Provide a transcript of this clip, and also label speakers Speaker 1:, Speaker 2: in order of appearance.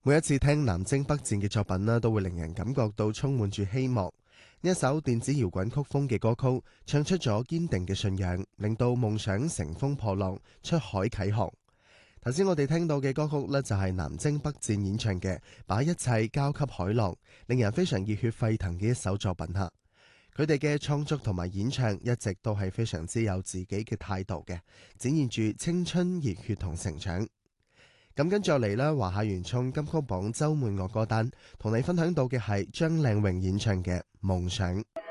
Speaker 1: 每一次聽南征北戰嘅作品呢，都會令人感覺到充滿住希望。呢一首電子搖滾曲風嘅歌曲，唱出咗堅定嘅信仰，令到夢想乘風破浪，出海啟航。頭先我哋聽到嘅歌曲呢，就係南征北戰演唱嘅《把一切交給海浪》，令人非常熱血沸騰嘅一首作品吓。佢哋嘅創作同埋演唱一直都係非常之有自己嘅態度嘅，展現住青春熱血同成長。咁跟住落嚟啦，華夏原創金曲榜周末樂歌單，同你分享到嘅係張靚穎演唱嘅《夢想》。